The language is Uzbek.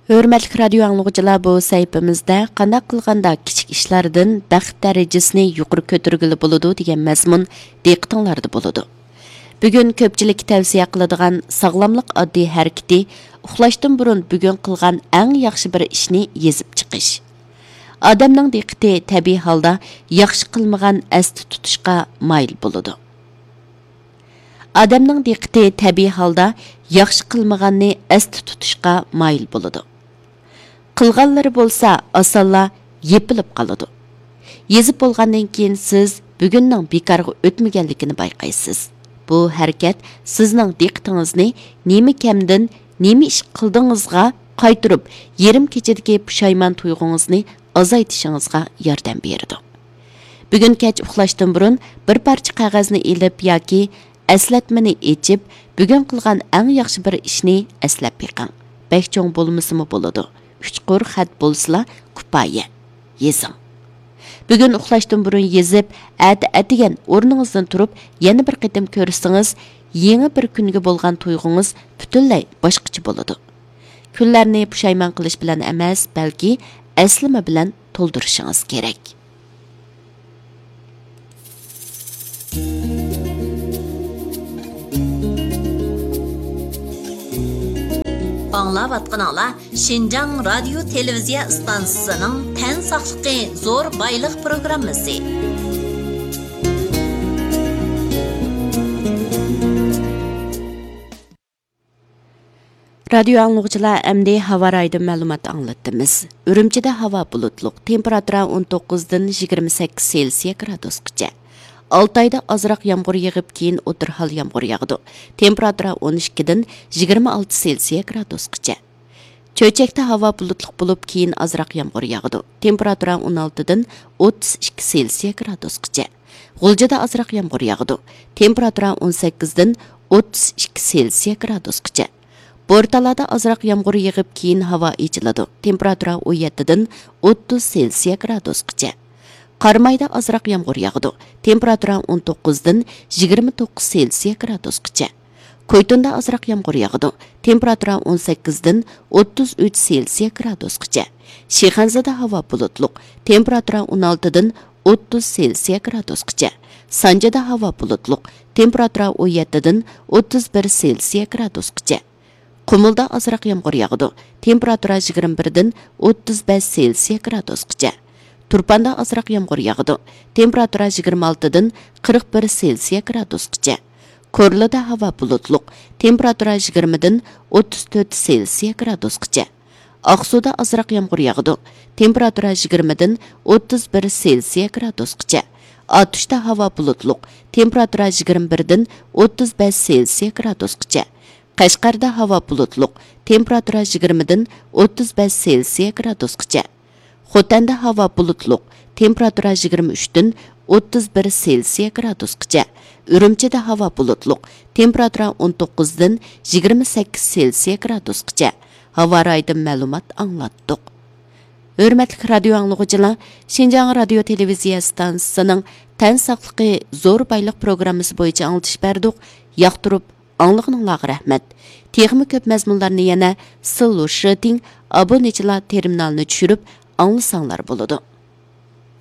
Hörmətli radio anlıqçılar, bu səhifəmizdə qandaq qılğanda kiçik işlərdən bəxt dərəcəsini yuqarı көтөрgілі boludu degan məzmun diqqətinizdə boludu. Bugün köpçülük tavsiya qiladigan sağlamlıq oddiy hərəkəti uxlashdan burun bugun qilgan eng yaxshi bir ishni yezib chiqish. Odamning diqqəti təbii holda yaxshi qilmagan asli tutishqa mayil boludu. Odamning diqqəti təbii holda yaxshi qilmaganni asli tutishqa mayil boludu. Qılğanları bolsa asalla yepilib qaladı. Yezib bolğandan keyin siz bugunning bekarga o'tmaganligini bayqaysiz. Bu harakat sizning diqqatingizni nima kamdan nima ish qildingizga qaytirib, yarim kechadagi pushaymon tuyg'ungizni azaytishingizga yordam beradi. Bugun kech uxlashdan burun bir parcha qog'ozni elib yoki eslatmani echib, bugun qilgan eng yaxshi bir ishni eslab beqing. Bek cho'ng bo'lmasimi bo'ladi. Uchqur xat bo'lsa kifoya. Yezing. Bugun uxlashdan burun yezib, atigan o'rningizdan turib, yana bir qitim ko'rsangiz, yangi bir kunga bo'lgan tuyg'ungiz butunlay boshqacha bo'ladi. Kunlarni pushaymon qilish bilan emas, balki aslima bilan to'ldirishingiz kerak. Аңлаватқаныңлар Шинжаң радио телевизия станциясының тән сақлықы зор байлық программасы. Radio anlıqçılar əmdi hava raydı məlumat anlattımız. Ürümçidə hava bulutluq, temperatura 19-dan 28 Selsiya gradusqacha. 6 ayda azraq yağmur yağıb keyin o'tirhal yağmur yağdı. Temperatura 12-dan 26 Selsiya gradusqacha. Çöçəkdə hava bulutluq bo'lib keyin azraq yağmur yağdı. Temperatura 16-dan 32 Selsiya gradusqacha. G'uljada azraq yağmur yağdı. Temperatura 18-dan 32 Selsiya gradusqacha. Bortalada azraq yağmur yağıb keyin hava içiladi. Temperatura 17-dan 30 Selsiya gradusqacha. Qarmayda azraq yağmur yağdı. Temperatura 19-dan 29 Selsiya gradusqacha. Koytunda azraq yağmur yağdı. Temperatura 18-dan 33 Selsiya gradusqacha. Şixanzada hava bulutluq. Temperatura 16-dan 30 Selsiya gradusqacha. Sanjada hava bulutluq. Temperatura 17-dan 31 Selsiya gradusqacha. Qumulda azraq yağmur yağdı. Temperatura 21-dan 35 Selsiya gradusqacha. Turpanda azraq yağmur yağdı. Temperatura 26-dan 41 Selsiya gradusqacha. Korlada hava bulutluq. Temperatura 20-dan 34 Selsiya gradusqacha. Aqsuda azraq yağmur yağdı. Temperatura 20-dan 31 Selsiya gradusqacha. Atuşda hava bulutluq. Temperatura 21-dan 35 Selsiya gradusqacha. Qashqarda hava bulutluq. Temperatura 20-dan 35 Selsiya gradusqacha. Xotanda hava bulutluq. Temperatura 23-dan 31 Selsiya gradusqacha. Ürümchida hava bulutluq. Temperatura 19-dan 28 Selsiya gradusqacha. Hava raydı məlumat anlatdıq. Hörmətli radio anlıqçılar, Шинжаң radio televiziya stansiyasının tən saqlıqı zor baylıq proqramısı boyunca anlatış berdik. Yaqtırıb anlığınızға rəhmət. Texmi köp məzmunlarını yana Sıllu Şıting aboneçilar terminalını düşürüb anlasanlar buludu.